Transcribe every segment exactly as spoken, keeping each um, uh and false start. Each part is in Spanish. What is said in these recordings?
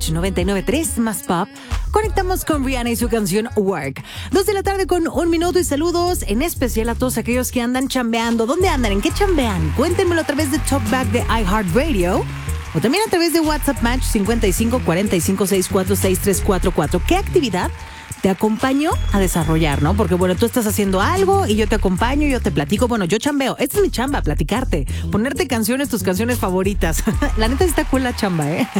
Match noventa y nueve punto tres más Pop. Conectamos con Rihanna y su canción Work. Dos de la tarde con un minuto y saludos en especial a todos aquellos que andan chambeando. ¿Dónde andan? ¿En qué chambean? Cuéntenmelo a través de Talkback de iHeartRadio o también a través de WhatsApp Match cincuenta y cinco cuarenta y cinco sesenta y cuatro sesenta y tres cuarenta y cuatro. ¿Qué actividad te acompaño a desarrollar, no? Porque, bueno, tú estás haciendo algo y yo te acompaño, yo te platico. Bueno, yo chambeo. Esta es mi chamba, platicarte. Ponerte canciones, tus canciones favoritas. La neta está cool la chamba, ¿eh?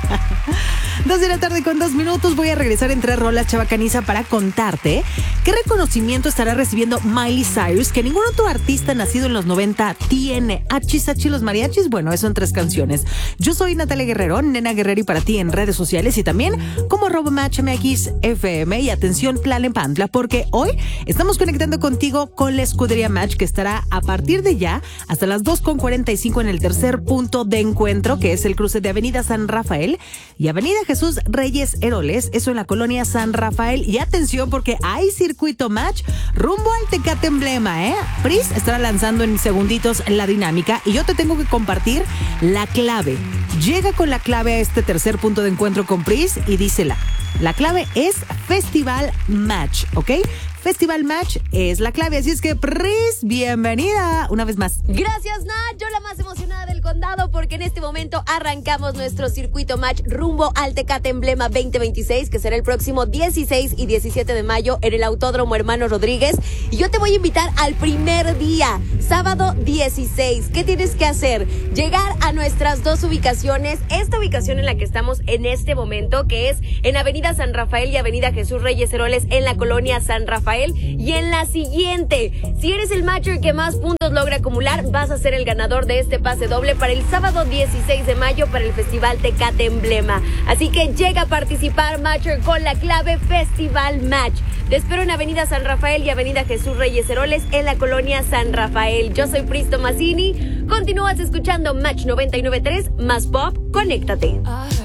Dos de la tarde con dos minutos. Voy a regresar en tres rolas, chavacaniza, para contarte qué reconocimiento estará recibiendo Miley Cyrus, que ningún otro artista nacido en los noventa tiene. Achis, achis, los mariachis. Bueno, eso en tres canciones. Yo soy Natalia Guerrero, Nena Guerrero, y para ti en redes sociales y también como arroba Match M X F M. Y atención, Tlalnepantla, porque hoy estamos conectando contigo con la escudería Match, que estará a partir de ya hasta las dos con cuarenta y cinco en el tercer punto de encuentro, que es el cruce de Avenida San Rafael y Avenida Jesús Reyes Heroles, eso en la colonia San Rafael. Y atención, porque hay circuito Match rumbo al Tecate Emblema, ¿eh? Pris estará lanzando en segunditos la dinámica y yo te tengo que compartir la clave. Llega con la clave a este tercer punto de encuentro con Pris y dísela. La clave es Festival Match, ¿ok? Festival Match es la clave, así es que, Pris, bienvenida una vez más. Gracias, Nat. Yo la más emocionada del condado porque en este momento arrancamos nuestro circuito Match rumbo al Tecate Emblema veinte veintiséis, que será el próximo dieciséis y diecisiete de mayo en el Autódromo Hermano Rodríguez. Y yo te voy a invitar al primer día, sábado dieciséis. ¿Qué tienes que hacer? Llegar a nuestras dos ubicaciones. Esta ubicación en la que estamos en este momento, que es en Avenida San Rafael y Avenida Jesús Reyes Heroles en la colonia San Rafael. Y en la siguiente, si eres el matcher que más puntos logra acumular, vas a ser el ganador de este pase doble para el sábado dieciséis de mayo para el Festival Tecate Emblema. Así que llega a participar, matcher, con la clave Festival Match. Te espero en Avenida San Rafael y Avenida Jesús Reyes Heroles en la colonia San Rafael. Yo soy Pris Tomasini. Continúas escuchando Match noventa y nueve punto tres más Pop. Conéctate.